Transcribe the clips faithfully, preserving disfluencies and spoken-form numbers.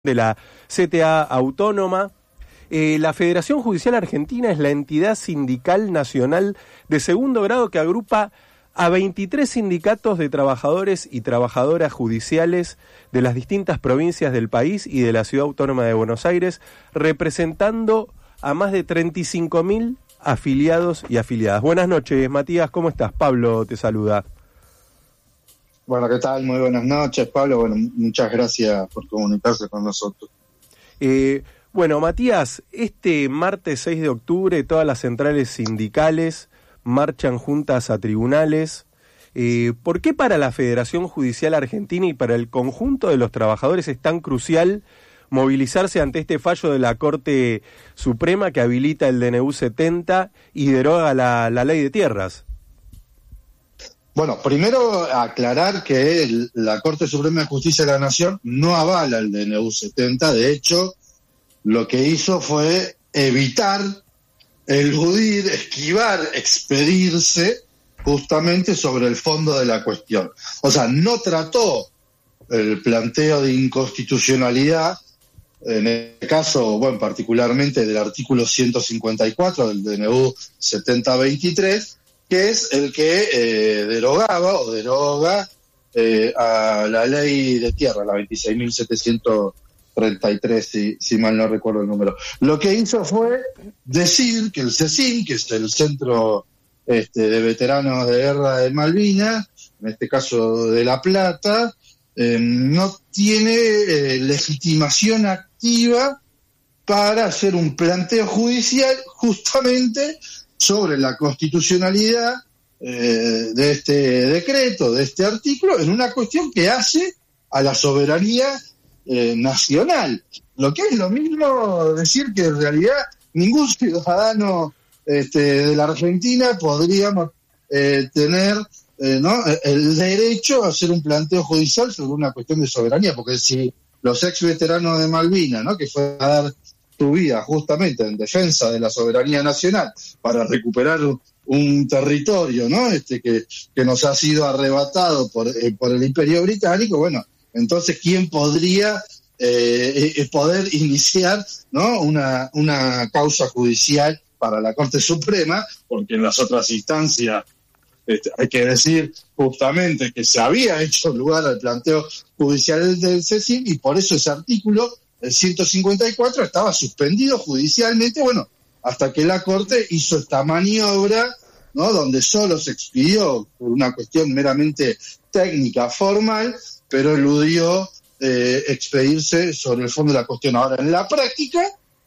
de la C T A Autónoma. Eh, la Federación Judicial Argentina es la entidad sindical nacional de segundo grado que agrupa a veintitrés sindicatos de trabajadores y trabajadoras judiciales de las distintas provincias del país y de la Ciudad Autónoma de Buenos Aires, representando a más de treinta y cinco mil afiliados y afiliadas. Buenas noches, Matías, ¿cómo estás? Pablo te saluda. Bueno, ¿qué tal? Muy buenas noches, Pablo. Bueno, muchas gracias por comunicarse con nosotros. Eh, bueno, Matías, este martes seis de octubre todas las centrales sindicales marchan juntas a tribunales. Eh, ¿Por qué para la Federación Judicial Argentina y para el conjunto de los trabajadores es tan crucial movilizarse ante este fallo de la Corte Suprema que habilita el D N U setenta y deroga la, la ley de tierras? Bueno, primero aclarar que el, la Corte Suprema de Justicia de la Nación no avala el D N U setenta. De hecho, lo que hizo fue evitar, eludir, esquivar, expedirse justamente sobre el fondo de la cuestión. O sea, no trató el planteo de inconstitucionalidad, en el caso, bueno, particularmente del artículo ciento cincuenta y cuatro del D N U setenta veintitrés, que es el que eh, derogaba o deroga eh, a la ley de tierra, la veintiséis mil setecientos treinta y tres, si, si mal no recuerdo el número. Lo que hizo fue decir que el CECIM, que es el Centro este, de Veteranos de Guerra de Malvinas, en este caso de La Plata, eh, no tiene eh, legitimación activa para hacer un planteo judicial justamente sobre la constitucionalidad eh, de este decreto, de este artículo, en una cuestión que hace a la soberanía eh, nacional. Lo que es lo mismo decir que en realidad ningún ciudadano este, de la Argentina podríamos eh, tener eh, ¿no? el derecho a hacer un planteo judicial sobre una cuestión de soberanía, porque si los ex veteranos de Malvinas, ¿no? que fue a dar su vida justamente en defensa de la soberanía nacional para recuperar un, un territorio, ¿no? Este que, que nos ha sido arrebatado por, eh, por el Imperio Británico, bueno, entonces ¿quién podría eh, eh, poder iniciar, ¿no? una, una causa judicial para la Corte Suprema? Porque en las otras instancias este, hay que decir justamente que se había hecho lugar al planteo judicial del CECIM y por eso ese artículo el ciento cincuenta y cuatro estaba suspendido judicialmente, bueno, hasta que la Corte hizo esta maniobra, ¿no? Donde solo se expidió por una cuestión meramente técnica, formal, pero eludió eh, expedirse sobre el fondo de la cuestión. Ahora, en la práctica,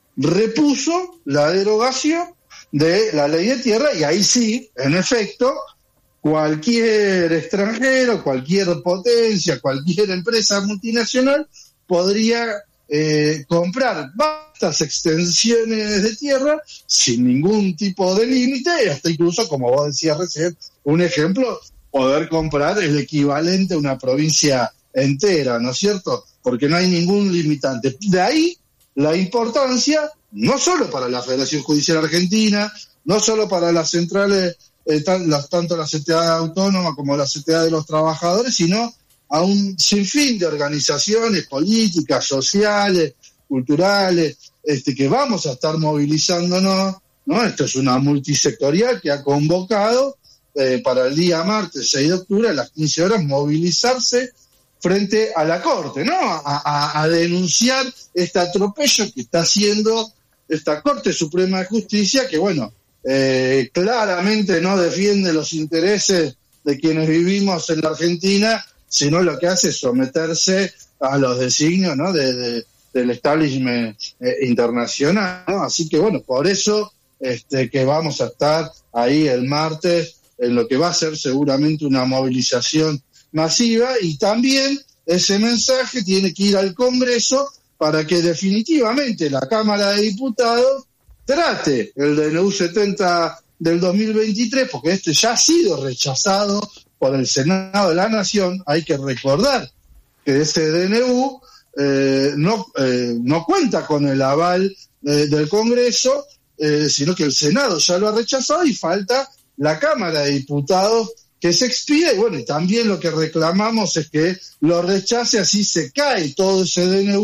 repuso la derogación de la ley de tierra y ahí sí, en efecto, cualquier extranjero, cualquier potencia, cualquier empresa multinacional podría Eh, comprar vastas extensiones de tierra sin ningún tipo de límite, hasta incluso, como vos decías recién, un ejemplo, poder comprar el equivalente a una provincia entera, ¿no es cierto? Porque no hay ningún limitante. De ahí la importancia, no solo para la Federación Judicial Argentina, no solo para las centrales, eh, tan, las, tanto la C T A Autónoma como la C T A de los Trabajadores, sino a un sinfín de organizaciones políticas, sociales, culturales, este, que vamos a estar movilizándonos, ¿no? Esto es una multisectorial que ha convocado eh, para el día martes seis de octubre a las quince horas movilizarse frente a la Corte, ¿no? A, a, a denunciar este atropello que está haciendo esta Corte Suprema de Justicia, que bueno, eh, claramente no defiende los intereses de quienes vivimos en la Argentina, sino lo que hace es someterse a los designios, ¿no? de, de, del establishment eh, internacional, ¿no? Así que bueno, por eso este, que vamos a estar ahí el martes en lo que va a ser seguramente una movilización masiva, y también ese mensaje tiene que ir al Congreso para que definitivamente la Cámara de Diputados trate el D N U setenta del dos mil veintitrés, porque este ya ha sido rechazado por el Senado de la Nación. Hay que recordar que ese D N U eh, no, eh, no cuenta con el aval eh, del Congreso, eh, sino que el Senado ya lo ha rechazado y falta la Cámara de Diputados que se expida, y bueno, y también lo que reclamamos es que lo rechace, así se cae todo ese D N U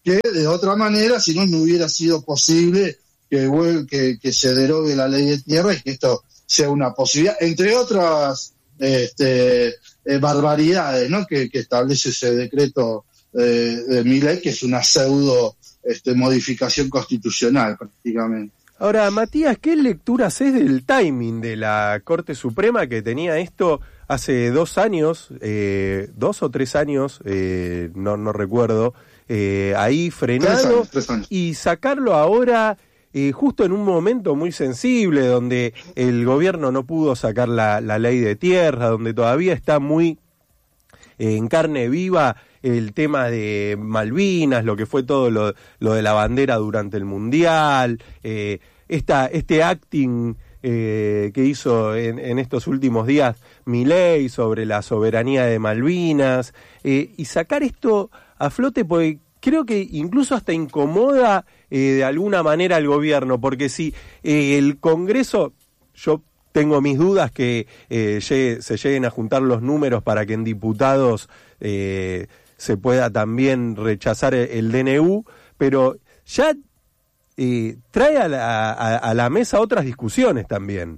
que de otra manera, si no, no hubiera sido posible que, que, que se derogue la ley de tierra y que esto sea una posibilidad, entre otras este, eh, barbaridades, ¿no? que, que establece ese decreto eh, de Milei, que es una pseudo este, modificación constitucional prácticamente. Ahora, Matías, ¿qué lectura haces del timing de la Corte Suprema que tenía esto hace dos años, eh, dos o tres años, eh, no, no recuerdo, eh, ahí frenado, tres años, tres años. Y sacarlo ahora eh, justo en un momento muy sensible donde el gobierno no pudo sacar la, la ley de tierra, donde todavía está muy eh, en carne viva el tema de Malvinas, lo que fue todo lo, lo de la bandera durante el Mundial, eh, esta, este acting eh, que hizo en, en estos últimos días Milei sobre la soberanía de Malvinas, eh, y sacar esto a flote, porque creo que incluso hasta incomoda eh, de alguna manera al gobierno, porque si eh, el Congreso, yo tengo mis dudas que eh, llegue, se lleguen a juntar los números para que en diputados eh, se pueda también rechazar el D N U, pero ya eh, trae a la, a, a la mesa otras discusiones también.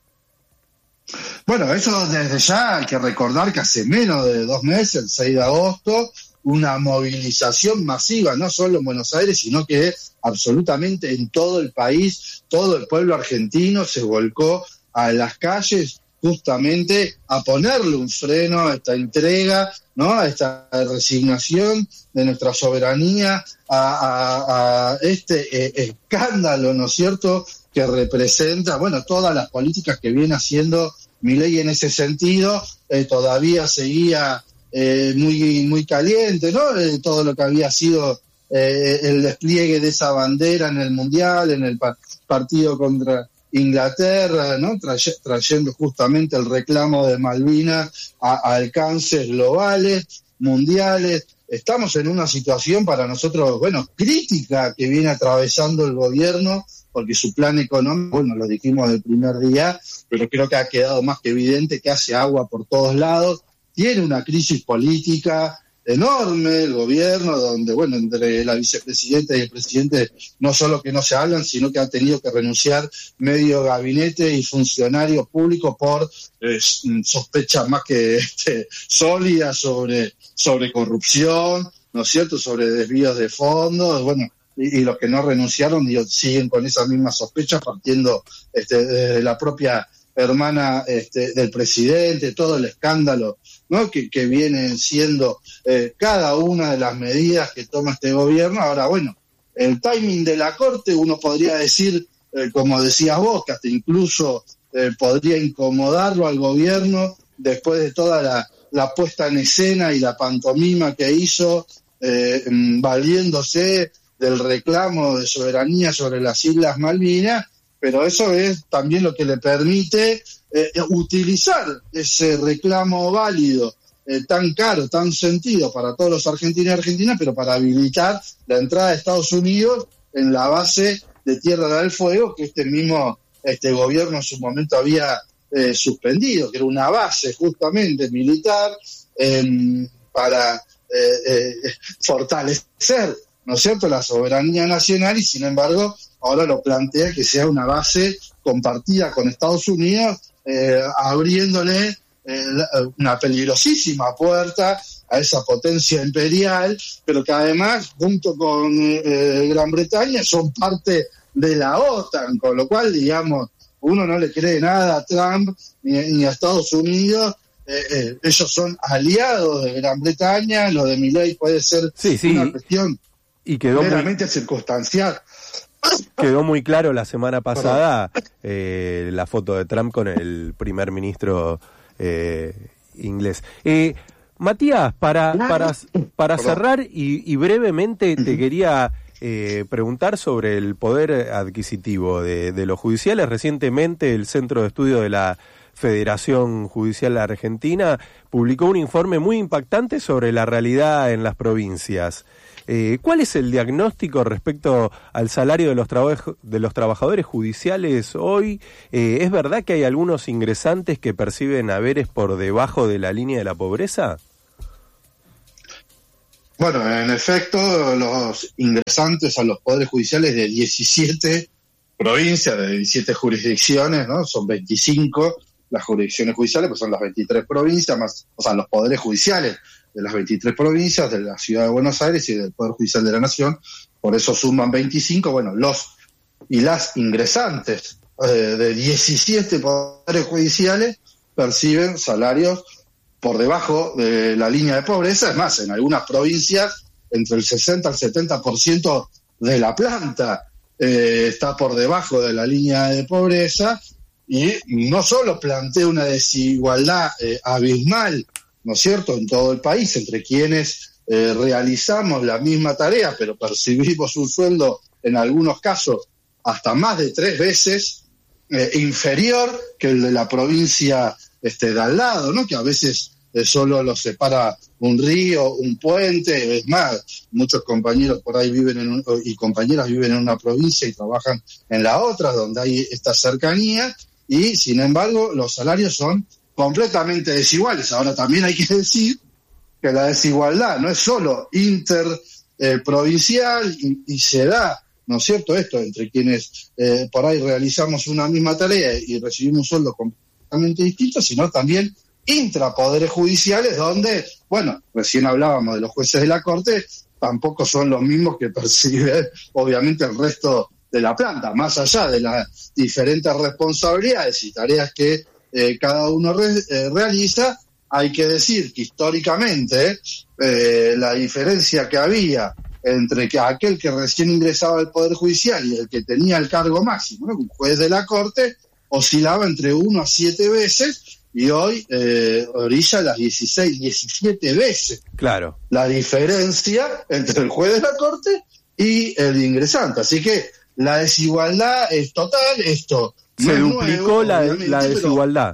Bueno, eso desde ya hay que recordar que hace menos de dos meses, el seis de agosto, una movilización masiva, no solo en Buenos Aires, sino que absolutamente en todo el país, todo el pueblo argentino se volcó a las calles justamente a ponerle un freno a esta entrega, ¿no? A esta resignación de nuestra soberanía, a, a, a este eh, escándalo, ¿no es cierto?, que representa, bueno, todas las políticas que viene haciendo Milei en ese sentido. Eh, todavía seguía eh, muy, muy caliente, ¿no?, eh, todo lo que había sido eh, el despliegue de esa bandera en el Mundial, en el pa- partido contra Inglaterra, ¿no?, Traye, trayendo justamente el reclamo de Malvinas a, a alcances globales, mundiales. Estamos en una situación para nosotros, bueno, crítica que viene atravesando el gobierno, porque su plan económico, bueno, lo dijimos del primer día, pero creo que ha quedado más que evidente que hace agua por todos lados. Tiene una crisis política enorme el gobierno, donde, bueno, entre la vicepresidenta y el presidente no solo que no se hablan, sino que han tenido que renunciar medio gabinete y funcionarios públicos por eh, sospechas más que este, sólidas sobre, sobre corrupción, ¿no es cierto?, sobre desvíos de fondos, bueno, y, y los que no renunciaron digo, siguen con esas mismas sospechas, partiendo este, de la propia hermana este, del presidente, todo el escándalo, ¿no?, que, que vienen siendo eh, cada una de las medidas que toma este gobierno. Ahora, bueno, el timing de la Corte, uno podría decir, eh, como decías vos, que hasta incluso eh, podría incomodarlo al gobierno después de toda la, la puesta en escena y la pantomima que hizo, eh, valiéndose del reclamo de soberanía sobre las Islas Malvinas, pero eso es también lo que le permite eh, utilizar ese reclamo válido, eh, tan caro, tan sentido para todos los argentinos y argentinas, pero para habilitar la entrada de Estados Unidos en la base de Tierra del Fuego, que este mismo este gobierno en su momento había eh, suspendido, que era una base justamente militar eh, para eh, eh, fortalecer, ¿no es cierto?, la soberanía nacional, y sin embargo ahora lo plantea que sea una base compartida con Estados Unidos, eh, abriéndole eh, una peligrosísima puerta a esa potencia imperial, pero que además, junto con eh, Gran Bretaña, son parte de la OTAN, con lo cual, digamos, uno no le cree nada a Trump ni, ni a Estados Unidos. Eh, eh, ellos son aliados de Gran Bretaña, lo de Milei puede ser sí, sí, una cuestión y quedó meramente muy... circunstancial. Quedó muy claro la semana pasada eh, la foto de Trump con el primer ministro eh, inglés. Eh, Matías, para, para, para cerrar y, y brevemente te quería eh, preguntar sobre el poder adquisitivo de, de los judiciales. Recientemente el Centro de Estudio de la Federación Judicial Argentina publicó un informe muy impactante sobre la realidad en las provincias. Eh, ¿Cuál es el diagnóstico respecto al salario de los, traba- de los trabajadores judiciales hoy? Eh, ¿Es verdad que hay algunos ingresantes que perciben haberes por debajo de la línea de la pobreza? Bueno, en efecto, los ingresantes a los poderes judiciales de diecisiete provincias, de diecisiete jurisdicciones, ¿no? Son veinticinco las jurisdicciones judiciales, pues son las veintitrés provincias, más, o sea, los poderes judiciales de las veintitrés provincias, de la Ciudad de Buenos Aires y del Poder Judicial de la Nación, por eso suman veinticinco. Bueno, los y las ingresantes eh, de diecisiete poderes judiciales perciben salarios por debajo de la línea de pobreza. Es más, en algunas provincias entre el sesenta al setenta por ciento de la planta eh, está por debajo de la línea de pobreza, y no solo plantea una desigualdad eh, abismal, ¿no es cierto?, en todo el país entre quienes eh, realizamos la misma tarea pero percibimos un sueldo en algunos casos hasta más de tres veces eh, inferior que el de la provincia este, de al lado, ¿no?, que a veces eh, solo los separa un río, un puente. Es más, muchos compañeros por ahí viven en un, y compañeras viven en una provincia y trabajan en la otra, donde hay esta cercanía, y sin embargo los salarios son completamente desiguales. Ahora también hay que decir que la desigualdad no es solo interprovincial eh, y, y se da, ¿no es cierto?, esto entre quienes eh, por ahí realizamos una misma tarea y recibimos un sueldo completamente distinto, sino también intrapoderes judiciales, donde, bueno, recién hablábamos de los jueces de la Corte, tampoco son los mismos que perciben obviamente el resto de la planta, más allá de las diferentes responsabilidades y tareas que eh, cada uno re, eh, realiza. Hay que decir que históricamente eh, la diferencia que había entre que aquel que recién ingresaba al Poder Judicial y el que tenía el cargo máximo, ¿no?, un juez de la Corte, oscilaba entre uno a siete veces, y hoy eh, orilla las dieciséis, diecisiete veces. Claro. La diferencia entre el juez de la Corte y el ingresante. Así que la desigualdad es total. Esto se no duplicó nuevo, la, la desigualdad.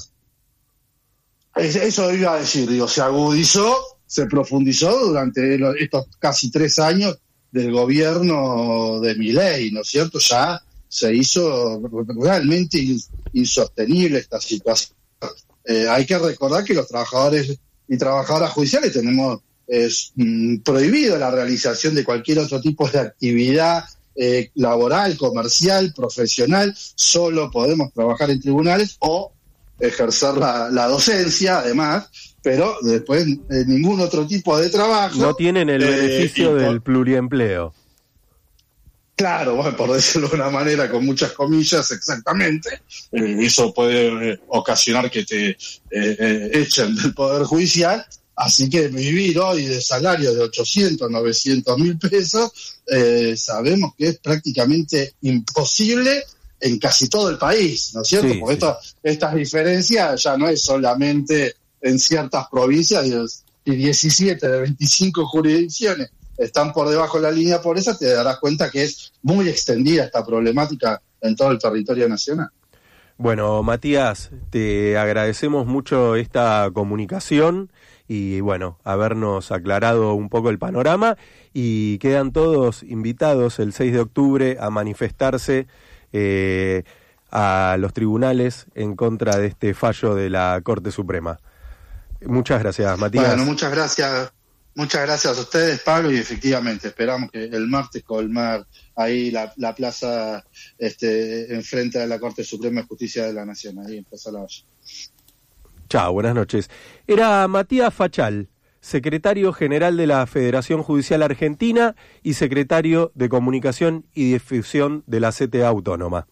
Eso iba a decir, digo, se agudizó, se profundizó durante estos casi tres años del gobierno de Milei, ¿no es cierto? Ya se hizo realmente insostenible esta situación. Eh, hay que recordar que los trabajadores y trabajadoras judiciales tenemos eh, prohibido la realización de cualquier otro tipo de actividad eh, laboral, comercial, profesional. Solo podemos trabajar en tribunales o ejercer la, la docencia, además, pero después eh, ningún otro tipo de trabajo. No tienen el eh, beneficio por, del pluriempleo. Claro, bueno, por decirlo de una manera, con muchas comillas, exactamente. Eh, eso puede eh, ocasionar que te eh, eh, echen del Poder Judicial. Así que vivir hoy de salario de ochocientos, novecientos mil pesos, eh, sabemos que es prácticamente imposible en casi todo el país, ¿no es cierto? Sí, Porque sí. Esto, estas diferencias ya no es solamente en ciertas provincias, y diecisiete de veinticinco jurisdicciones están por debajo de la línea de pobreza, te darás cuenta que es muy extendida esta problemática en todo el territorio nacional. Bueno, Matías, te agradecemos mucho esta comunicación y, bueno, habernos aclarado un poco el panorama, y quedan todos invitados el seis de octubre a manifestarse eh, a los tribunales en contra de este fallo de la Corte Suprema. Muchas gracias, Matías. Bueno, muchas gracias. Muchas gracias a ustedes, Pablo, y efectivamente esperamos que el martes colmar ahí la, la plaza este, enfrente de la Corte Suprema de Justicia de la Nación, ahí en Plaza Lavalle. Chao, buenas noches. Era Matías Fachal, secretario general de la Federación Judicial Argentina y secretario de Comunicación y Difusión de la C T A Autónoma.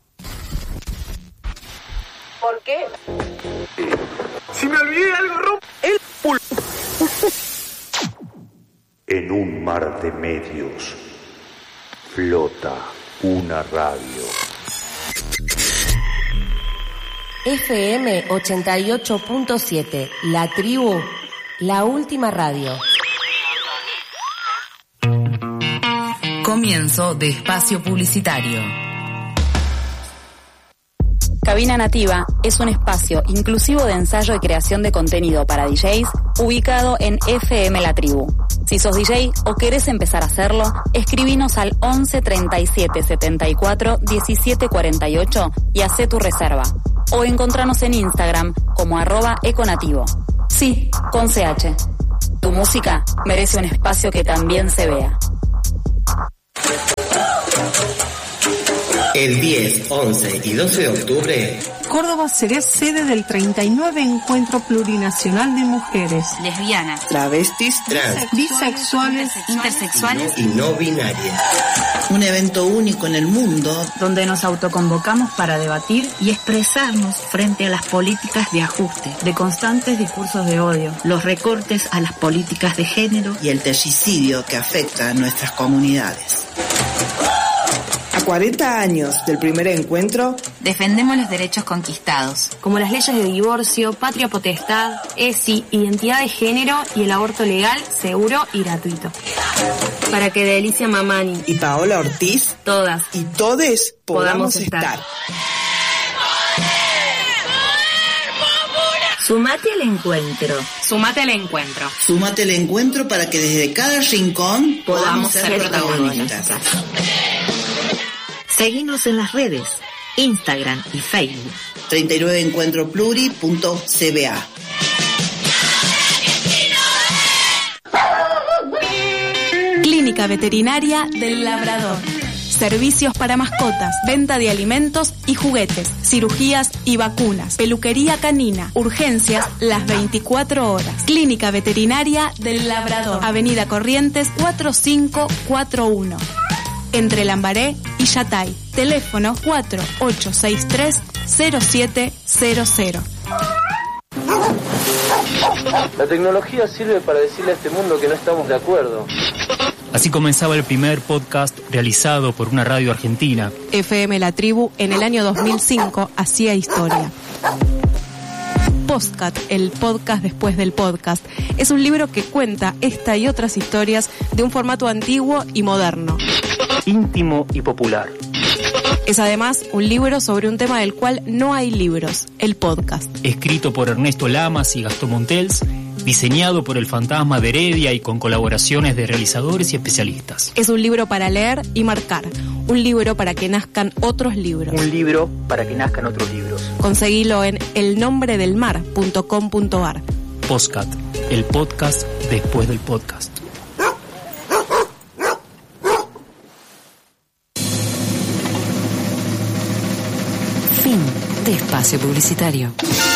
¿Por qué? Si me olvidé algo, romp el pul... En un mar de medios flota una radio. F M ochenta y ocho punto siete, La Tribu, la última radio. Comienzo de espacio publicitario. Cabina Nativa es un espacio inclusivo de ensayo y creación de contenido para D Js ubicado en F M La Tribu. Si sos D J o querés empezar a hacerlo, escribinos al once treinta y siete setenta y cuatro diecisiete cuarenta y ocho y hacé tu reserva. O encontranos en Instagram como arroba econativo. Sí, con C H. Tu música merece un espacio que también se vea. El diez, once y doce de octubre, Córdoba será sede del treinta y nueve Encuentro Plurinacional de Mujeres, Lesbianas, travestis, trans, bisexuales, intersexuales y no binarias. Un evento único en el mundo donde nos autoconvocamos para debatir y expresarnos frente a las políticas de ajuste, de constantes discursos de odio, los recortes a las políticas de género y el terricidio que afecta a nuestras comunidades. A cuarenta años del primer encuentro, defendemos los derechos conquistados, como las leyes de divorcio, patria potestad, E S I, identidad de género y el aborto legal, seguro y gratuito. Para que Delicia Mamani y Paola Ortiz, todas y todes podamos, podamos estar. estar. Sumate al encuentro. Sumate al encuentro. Sumate al encuentro para que desde cada rincón podamos, podamos ser, ser protagonistas. protagonistas. Seguinos en las redes, Instagram y Facebook. treinta y nueve encuentro pluri punto c b a. Clínica Veterinaria del Labrador. Servicios para mascotas, venta de alimentos y juguetes, cirugías y vacunas, peluquería canina, urgencias las veinticuatro horas. Clínica Veterinaria del Labrador, Avenida Corrientes cuatro cinco cuatro uno. Entre Lambaré y Yatay. Teléfono cuatro ocho seis tres cero siete cero cero. La tecnología sirve para decirle a este mundo que no estamos de acuerdo. Así comenzaba el primer podcast realizado por una radio argentina. F M La Tribu en el año dos mil cinco hacía historia. Postcat, el podcast después del podcast, es un libro que cuenta esta y otras historias de un formato antiguo y moderno. Íntimo y popular. Es además un libro sobre un tema del cual no hay libros, el podcast. Escrito por Ernesto Lamas y Gastón Montels, diseñado por el Fantasma de Heredia y con colaboraciones de realizadores y especialistas. Es un libro para leer y marcar, un libro para que nazcan otros libros. Un libro para que nazcan otros libros. Conseguilo en el nombre del mar punto com punto a r. Postcat, el podcast después del podcast. Fin de espacio publicitario.